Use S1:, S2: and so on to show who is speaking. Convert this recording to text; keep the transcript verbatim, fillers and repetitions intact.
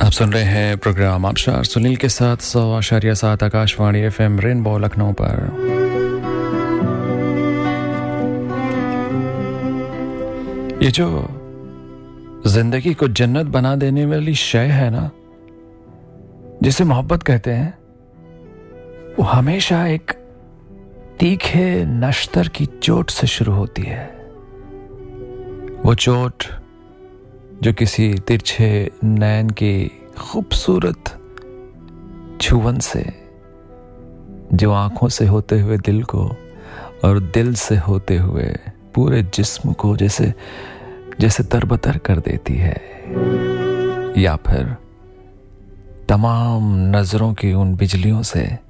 S1: आप सुन रहे हैं प्रोग्राम आबशार सुनील के साथ सौ आशार्य सात आकाशवाणी एफएम रेनबो लखनऊ पर। ये जो जिंदगी को जन्नत बना देने वाली शय है ना, जिसे मोहब्बत कहते हैं, वो हमेशा एक तीखे नश्तर की चोट से शुरू होती है। वो चोट जो किसी तिरछे नैन की खूबसूरत छुवन से, जो आंखों से होते हुए दिल को और दिल से होते हुए पूरे जिस्म को जैसे जैसे तरबतर कर देती है, या फिर तमाम नजरों की उन बिजलियों से